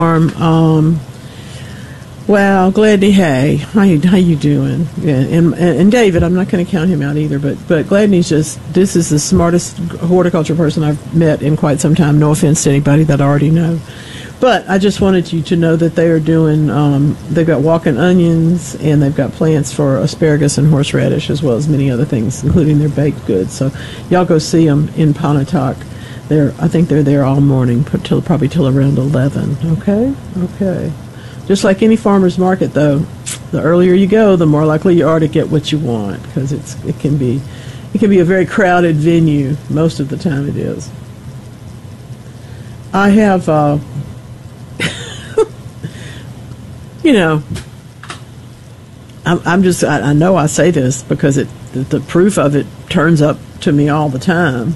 Wow, Gladney, hey, how you doing? Yeah, and David, I'm not going to count him out either, but Gladney's this is the smartest horticulture person I've met in quite some time. No offense to anybody that I already know. But I just wanted you to know that they are doing, they've got walking onions, and they've got plants for asparagus and horseradish, as well as many other things, including their baked goods. So y'all go see them in Pontotoc. I think they're there all morning, probably till around 11. Okay. Just like any farmer's market, though, the earlier you go, the more likely you are to get what you want, because it can be a very crowded venue. Most of the time, it is. I have, I know I say this because the proof of it turns up to me all the time.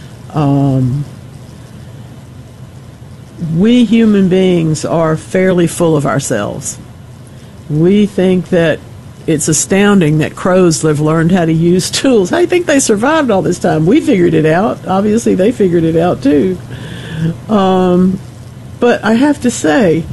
We human beings are fairly full of ourselves. We think that it's astounding that crows have learned how to use tools. How do you think they survived all this time? We figured it out. Obviously, they figured it out too. But I have to say,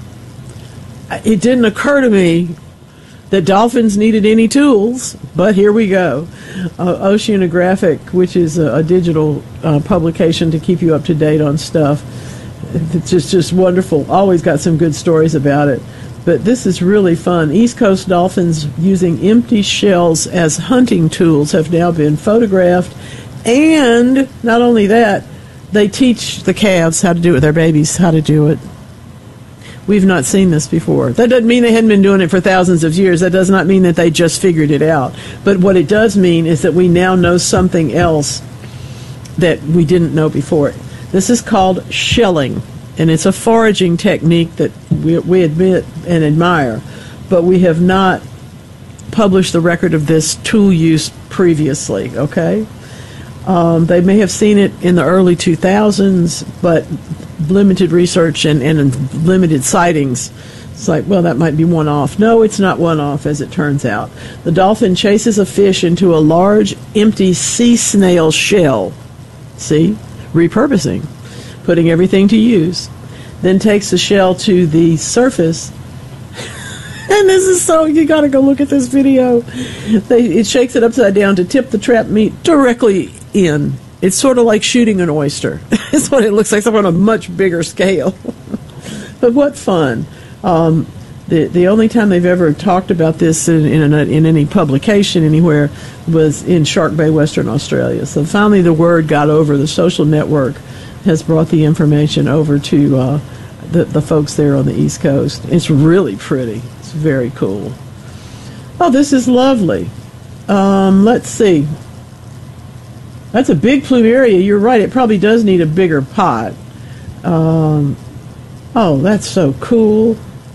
it didn't occur to me that dolphins needed any tools, but here we go. Oceanographic, which is a digital publication to keep you up to date on stuff. It's just wonderful. Always got some good stories about it. But this is really fun. East Coast dolphins using empty shells as hunting tools have now been photographed. And not only that, they teach the calves how to do it, their babies how to do it. We've not seen this before. That doesn't mean they hadn't been doing it for thousands of years. That does not mean that they just figured it out. But what it does mean is that we now know something else that we didn't know before. This is called shelling, and it's a foraging technique that we admit and admire, but we have not published the record of this tool use previously, okay? They may have seen it in the early 2000s, but limited research and limited sightings. It's like, well, that might be one-off. No, it's not one-off, as it turns out. The dolphin chases a fish into a large, empty sea snail shell. See? Repurposing, putting everything to use, then takes the shell to the surface. And this is you got to go look at this video. It shakes it upside down to tip the trapped meat directly in. It's sort of like shooting an oyster. It's what it looks like, on a much bigger scale. But what fun. The only time they've ever talked about this in any publication anywhere was in Shark Bay, Western Australia. So finally the word got over. The social network has brought the information over to the folks there on the East Coast. It's really pretty. It's very cool. Oh, this is lovely. Let's see. That's a big plumeria. You're right. It probably does need a bigger pot. Oh, that's so cool.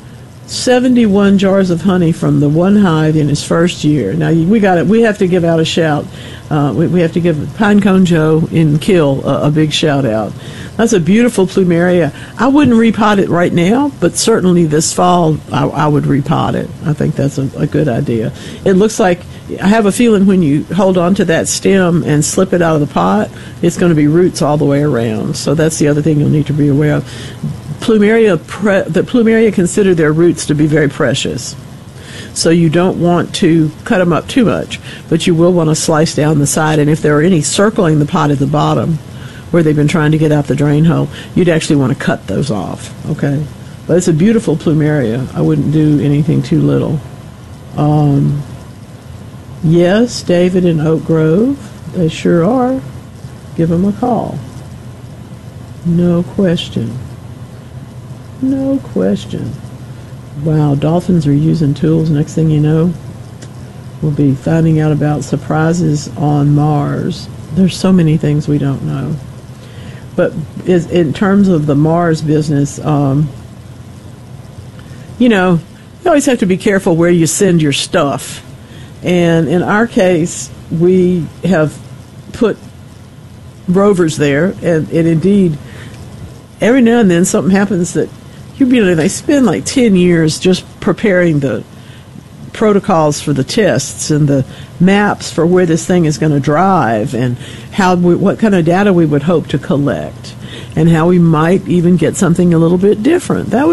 71 jars of honey from the one hive in his first year. Now we have to give out a shout. We have to give Pinecone Joe in Kill a big shout out. That's a beautiful plumeria. I wouldn't repot it right now, but certainly this fall I would repot it. I think that's a good idea. It looks like, I have a feeling when you hold on to that stem and slip it out of the pot, it's going to be roots all the way around. So that's the other thing you'll need to be aware of. The plumeria consider their roots to be very precious. So you don't want to cut them up too much, but you will want to slice down the side. And if there are any circling the pot at the bottom where they've been trying to get out the drain hole, you'd actually want to cut those off, okay? But it's a beautiful plumeria. I wouldn't do anything too little. Yes, David in Oak Grove. They sure are. Give them a call. No question. No question. Wow, dolphins are using tools. Next thing you know, we'll be finding out about surprises on Mars. There's so many things we don't know. But in terms of the Mars business, you always have to be careful where you send your stuff. And in our case, we have put rovers there, and indeed, every now and then something happens that they spend like 10 years just preparing the protocols for the tests and the maps for where this thing is going to drive and what kind of data we would hope to collect. and how we might even get something a little bit different. That